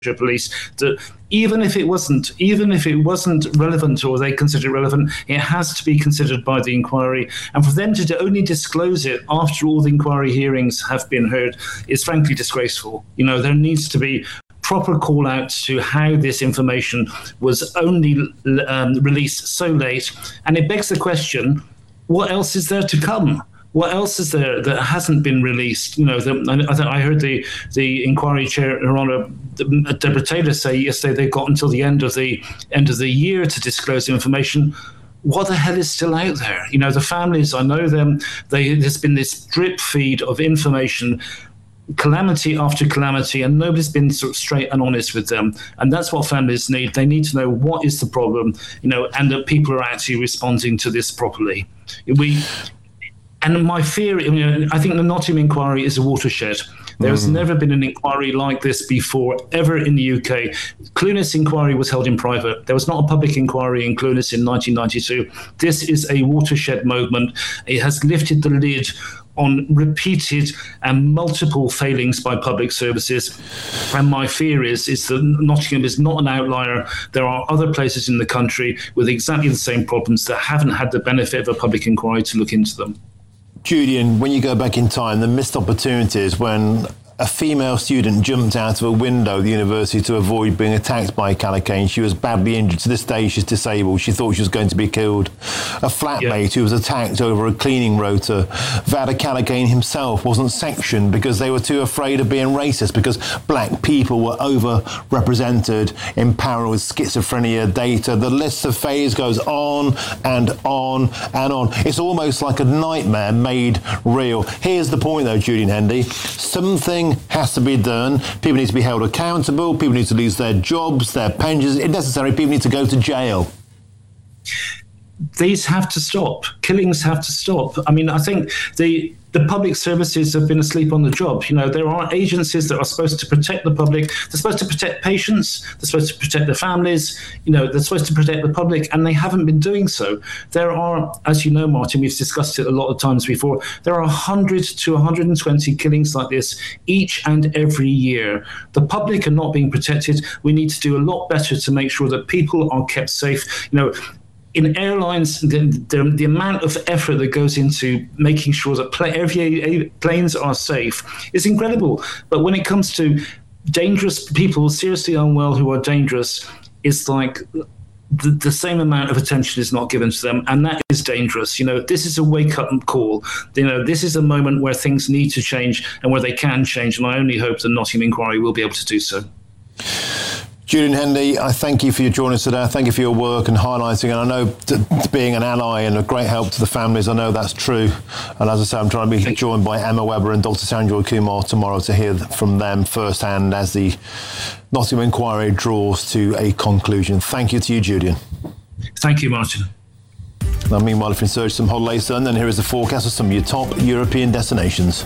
Police, that even if it wasn't relevant, or they consider it relevant, it has to be considered by the inquiry. And for them to only disclose it after all the inquiry hearings have been heard is frankly disgraceful. There needs to be proper call out to how this information was only released so late. And it begs the question, what else is there to come? What else is there that hasn't been released? I heard the inquiry chair, Her Honour Deborah Taylor, say yesterday they've got until the end of the year to disclose information. What the hell is still out there? The families, I know them. There's been this drip feed of information, calamity after calamity, and nobody's been sort of straight and honest with them. And that's what families need. They need to know what is the problem, and that people are actually responding to this properly. And my fear, I think the Nottingham inquiry is a watershed. There's never been an inquiry like this before, ever in the UK. Clunis inquiry was held in private. There was not a public inquiry in Clunis in 1992. This is a watershed moment. It has lifted the lid on repeated and multiple failings by public services. And my fear is that Nottingham is not an outlier. There are other places in the country with exactly the same problems that haven't had the benefit of a public inquiry to look into them. Julian, when you go back in time, the missed opportunities when a female student jumped out of a window at the university to avoid being attacked by Callaghan. She was badly injured. To this day, she's disabled. She thought she was going to be killed. A flatmate who was attacked over a cleaning rota. Vada Callaghan himself wasn't sectioned because they were too afraid of being racist, because black people were overrepresented in parallel with schizophrenia data. The list of failures goes on and on and on. It's almost like a nightmare made real. Here's the point, though, Julian Hendy. Something has to be done. People need to be held accountable. People need to lose their jobs, their pensions. If necessary, people need to go to jail. These have to stop. Killings have to stop. I mean, I think the public services have been asleep on the job. There are agencies that are supposed to protect the public. They're supposed to protect patients. They're supposed to protect their families. They're supposed to protect the public, and they haven't been doing so. There are, as you know, Martin, we've discussed it a lot of times before, there are 100 to 120 killings like this each and every year. The public are not being protected. We need to do a lot better to make sure that people are kept safe. In airlines, the amount of effort that goes into making sure that planes are safe is incredible. But when it comes to dangerous people, seriously unwell who are dangerous, it's like the same amount of attention is not given to them, and that is dangerous. This is a wake-up call. This is a moment where things need to change and where they can change, and I only hope the Nottingham inquiry will be able to do so. Julian Hendy, I thank you for your joining us today. I thank you for your work and highlighting. And I know being an ally and a great help to the families, I know that's true. And as I say, I'm trying to be joined by Emma Webber and Dr. Sanjoy Kumar tomorrow to hear from them firsthand as the Nottingham inquiry draws to a conclusion. Thank you to you, Julian. Thank you, Martin. Now, meanwhile, if you're in search of some holiday sun, then here is the forecast of some of your top European destinations.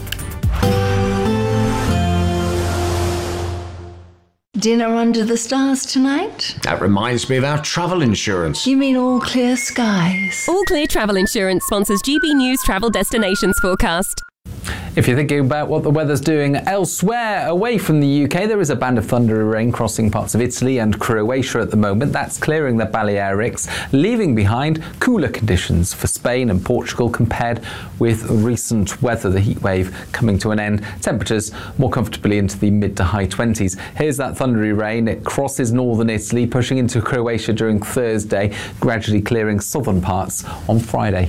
Dinner under the stars tonight? That reminds me of our travel insurance. You mean All Clear Skies? All Clear Travel Insurance sponsors GB News Travel Destinations Forecast. If you're thinking about what the weather's doing elsewhere away from the UK, there is a band of thundery rain crossing parts of Italy and Croatia at the moment. That's clearing the Balearics, leaving behind cooler conditions for Spain and Portugal compared with recent weather, the heat wave coming to an end. Temperatures more comfortably into the mid to high 20s. Here's that thundery rain. It crosses northern Italy, pushing into Croatia during Thursday, gradually clearing southern parts on Friday.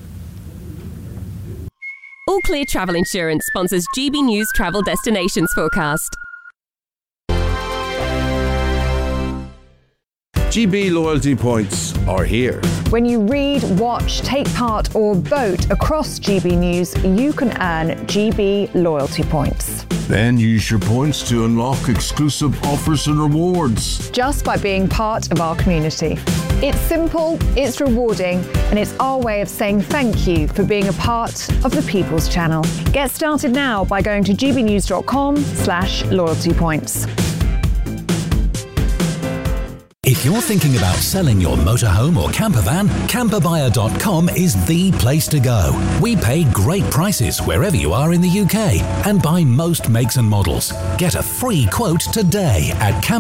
All Clear Travel Insurance sponsors GB News Travel Destinations Forecast. GB loyalty points are here. When you read, watch, take part or vote across GB News, you can earn GB loyalty points. Then use your points to unlock exclusive offers and rewards. Just by being part of our community. It's simple, it's rewarding, and it's our way of saying thank you for being a part of the People's Channel. Get started now by going to gbnews.com/loyalty points. If If you're thinking about selling your motorhome or camper van, camperbuyer.com is the place to go. We pay great prices wherever you are in the UK and buy most makes and models. Get a free quote today at